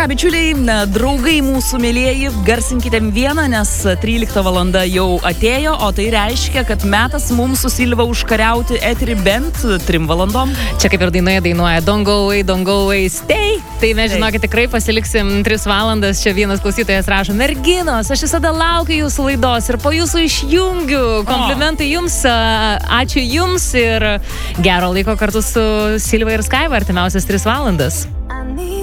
ką, bičiuliai, draugai mūsų mėlėjai, garsinkite vieną, nes 13 valanda jau atėjo, o tai reiškia, kad metas mums su Silva užkariauti eterį bent 3 valandom. Čia kaip ir dainuoja Don't go away, stay. Tai mes, žinokit, tikrai pasiliksim 3 valandas. Čia vienas klausytojas rašo: merginos, aš visada laukiu jūsų laidos ir po jūsų išjungiu. Komplimentai jums, ačiū jums ir gero laiko kartu su Silva ir Skaiva artimiausias 3 valandas.